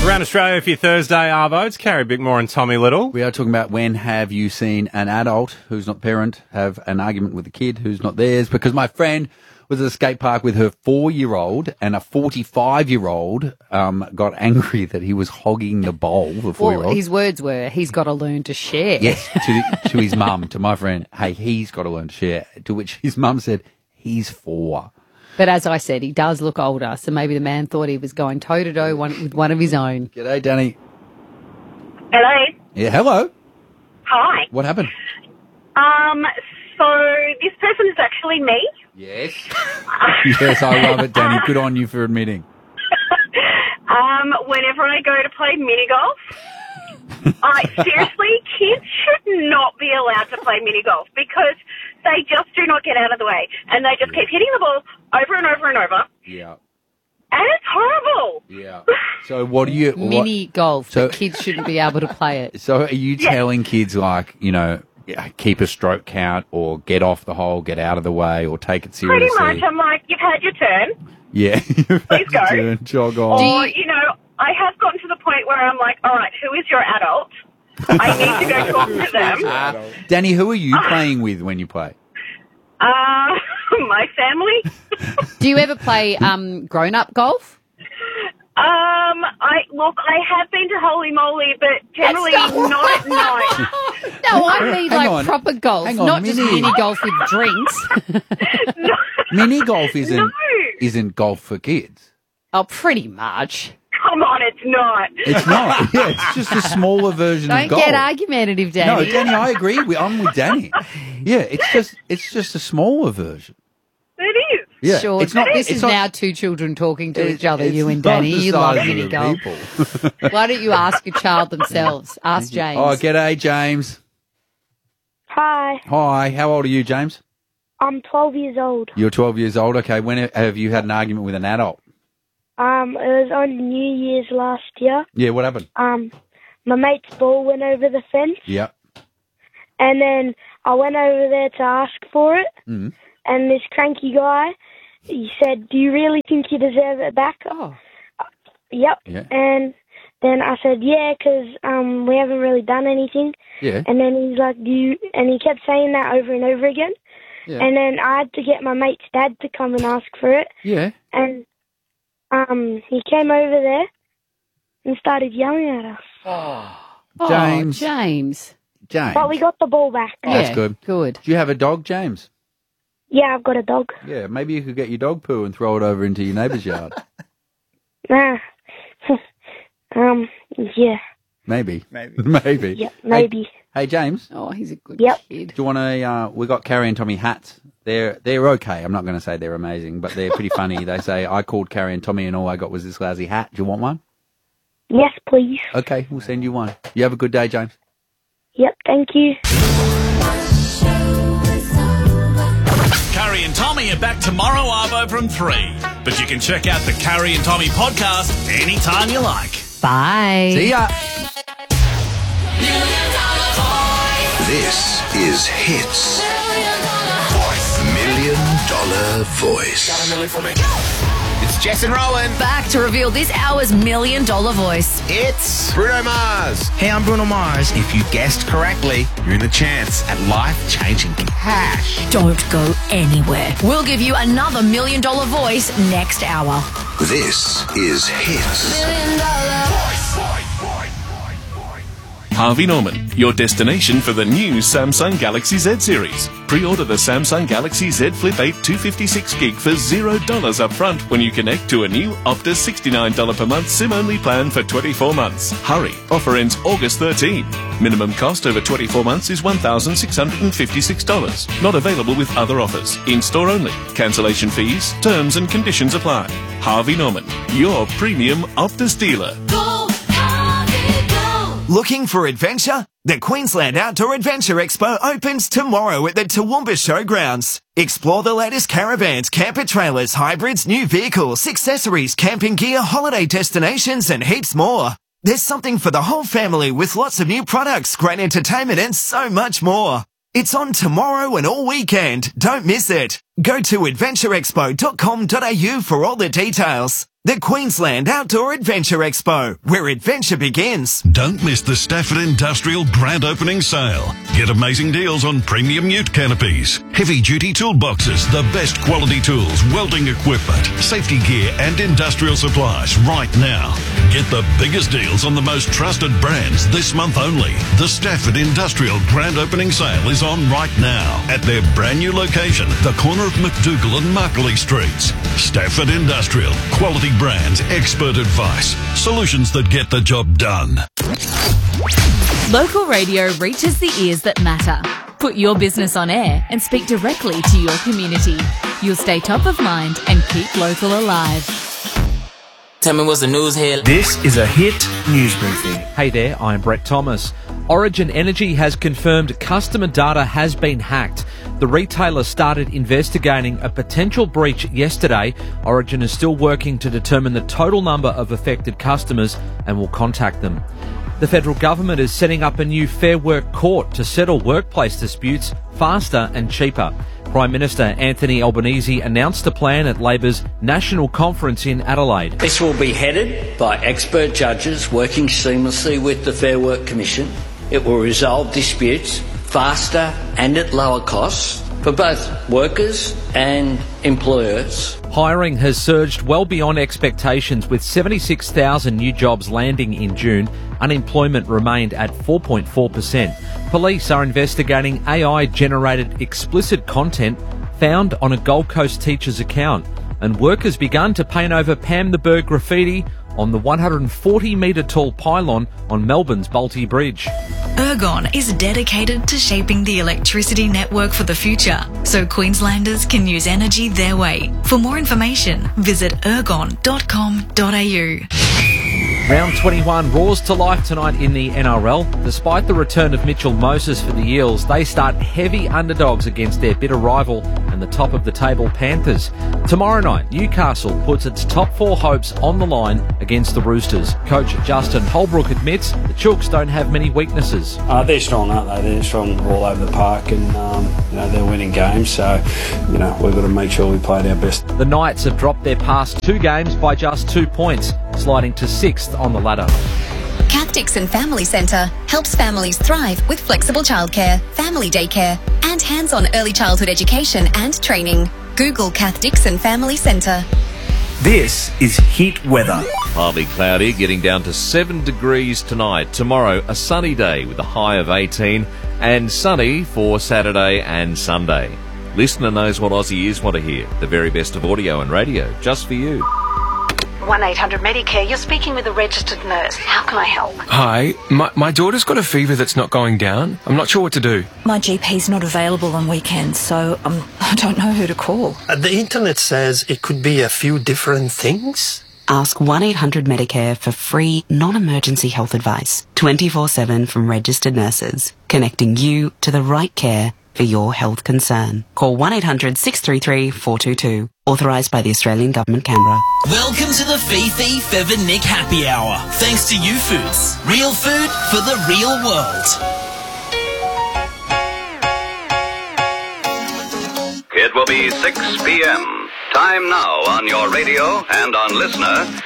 Around Australia for your Thursday, Arvo. It's Carrie Bickmore and Tommy Little. We are talking about when have you seen an adult who's not parent have an argument with a kid who's not theirs, because my friend was at a skate park with her 4-year-old and a 45-year-old got angry that he was hogging the bowl, the 4-year-old. Well, his words were, he's got to learn to share. Yes, to his mum, to my friend. Hey, he's got to learn to share. To which his mum said, he's 4. But as I said, he does look older, so maybe the man thought he was going toe-to-toe with one of his own. G'day, Danny. Hello. Yeah, hello. Hi. What happened? So this person is actually me. Yes. Yes, I love it, Danny. Good on you for admitting. Whenever I go to play mini golf, seriously, kids should not be allowed to play mini golf because they just do not get out of the way and they just keep hitting the ball over and over and over. Yeah. And it's horrible. Yeah. So what do you... Mini golf, So- but kids shouldn't be able to play it. So are you telling kids, like, you know, keep a stroke count or get off the hole, get out of the way or take it seriously? Pretty much, I'm like, you've had your turn. Yeah. Please go. Turn, jog on. Or, I have gotten to the point where I'm like, all right, who is your adult? I need to go talk to them. Danny, who are you playing with when you play? My family. Do you ever play grown-up golf? I have been to Holy Moly, but generally not at night. No, I mean Hang like on. proper golf, Hang on, not just mini- mini golf with drinks. Mini golf isn't No. isn't golf for kids. Oh, pretty much. Come on, it's not. It's not. Yeah, it's just a smaller version Don't of golf. get argumentative, No, Danny. Danny, I agree. I'm with Danny. Yeah, it's just a smaller version. It is. Yeah, Sure. it's not. This it's is not, now two children talking to each other, it's you and not Danny. the You love size of mini the golf. people. Why don't you ask a child themselves? Ask James. Oh, g'day, James. Hi, Hi, how old are you, James? I'm 12 years old. You're 12 years old. Okay, when have you had an argument with an adult? It was on New Year's last year. Yeah, what happened? My mate's ball went over the fence, Yeah. and then I went over there to ask for it, Mm. and this cranky guy, he said, "Do you really think you deserve it back?" Oh, Yep. Yeah. And then I said, "Yeah, 'cause we haven't really done anything." Yeah. And then he's like, and he kept saying that over and over again. Yeah. And then I had to get my mate's dad to come and ask for it. Yeah. And he came over there and started yelling at us. Oh, James. James. James. But we got the ball back. That's Yeah, good. Good. Do you have a dog, James? Yeah, I've got a dog. Yeah, maybe you could get your dog poo and throw it over into your neighbour's yard. Nah. Yeah. Maybe. Maybe. Yeah, maybe. Hey, James, Oh, he's a good Yep. kid. do you want to, we got Carrie and Tommy hats. They're okay. I'm not going to say they're amazing, but they're pretty funny. They say, I called Carrie and Tommy and all I got was this lousy hat. Do you want one? Yes, please. Okay, we'll send you one. You have a good day, James. Yep, thank you. Carrie and Tommy are back tomorrow, Arvo, from 3. But you can check out the Carrie and Tommy podcast anytime you like. Bye. See ya. This is Hits. $1 Million Voice. It's Jess and Rowan. Back to reveal this hour's $1 Million voice. It's Bruno Mars. Hey, I'm Bruno Mars. If you guessed correctly, you're in the chance at life-changing cash. Don't go anywhere. We'll give you another $1 Million voice next hour. This is Hits. Harvey Norman, your destination for the new Samsung Galaxy Z series. Pre-order the Samsung Galaxy Z Flip 8 256GB for $0 up front when you connect to a new Optus $69 per month SIM-only plan for 24 months. Hurry, offer ends August 13. Minimum cost over 24 months is $1,656. Not available with other offers. In-store only. Cancellation fees, terms and conditions apply. Harvey Norman, your premium Optus dealer. Looking for adventure? The Queensland Outdoor Adventure Expo opens tomorrow at the Toowoomba Showgrounds. Explore the latest caravans, camper trailers, hybrids, new vehicles, accessories, camping gear, holiday destinations and heaps more. There's something for the whole family with lots of new products, great entertainment and so much more. It's on tomorrow and all weekend. Don't miss it. Go to adventureexpo.com.au for all the details. the Queensland Outdoor Adventure Expo, where adventure begins. Don't miss the Stafford Industrial Grand Opening Sale. Get amazing deals on premium ute canopies, heavy-duty toolboxes, the best quality tools, welding equipment, safety gear and industrial supplies right now. Get the biggest deals on the most trusted brands this month only. The Stafford Industrial Grand Opening Sale is on right now at their brand new location, the corner of McDougall and Markley Streets. Stafford Industrial. Quality brands, expert advice, solutions that get the job done. Local radio reaches the ears that matter. Put your business on air and speak directly to your community. You'll stay top of mind and keep local alive. Tell me what's the news here. This is a Hit News Briefing. Hey there, I'm Brett Thomas. Origin Energy has confirmed customer data has been hacked. The retailer started investigating a potential breach yesterday. Origin is still working to determine the total number of affected customers and will contact them. The federal government is setting up a new Fair Work court to settle workplace disputes faster and cheaper. Prime Minister Anthony Albanese announced the plan at Labor's National Conference in Adelaide. This will be headed by expert judges working seamlessly with the Fair Work Commission. It will resolve disputes faster and at lower costs for both workers and employers. Hiring has surged well beyond expectations, with 76,000 new jobs landing in June. Unemployment remained at 4.4%. Police are investigating AI-generated explicit content found on a Gold Coast teacher's account. And workers begun to paint over Pam the Bird graffiti on the 140-metre tall pylon on Melbourne's Bolte Bridge. Ergon is dedicated to shaping the electricity network for the future, so Queenslanders can use energy their way. For more information, visit ergon.com.au. Round 21 roars to life tonight in the NRL. Despite the return of Mitchell Moses for the Eels, they start heavy underdogs against their bitter rival and the top-of-the-table Panthers. Tomorrow night, Newcastle puts its top four hopes on the line against the Roosters. Coach Justin Holbrook admits the Chooks don't have many weaknesses. They're strong, aren't they? They're strong all over the park, and they're winning games, so we've got to make sure we played our best. The Knights have dropped their past two games by just 2 points, sliding to 6th on the ladder. Kath Dixon Family Centre helps families thrive with flexible childcare, family daycare, and hands-on early childhood education and training. Google Kath Dixon Family Centre. This is Hit Weather. Partly cloudy, getting down to 7 degrees tonight. Tomorrow, a sunny day with a high of 18, and sunny for Saturday and Sunday. Listener knows what Aussies want to hear. The very best of audio and radio, just for you. 1-800-MEDICARE, you're speaking with a registered nurse. How can I help? Hi, my daughter's got a fever that's not going down. I'm not sure what to do. My GP's not available on weekends, so I don't know who to call. The internet says it could be a few different things. Ask 1-800-MEDICARE for free, non-emergency health advice, 24/7 from registered nurses, connecting you to the right care for your health concern. Call 1-800-633-422. Authorised by the Australian Government, Canberra. Welcome to the Fifi Feather Nick Happy Hour. Thanks to YouFoods. Real food for the real world. It will be 6 p.m. Time now on your radio and on Listener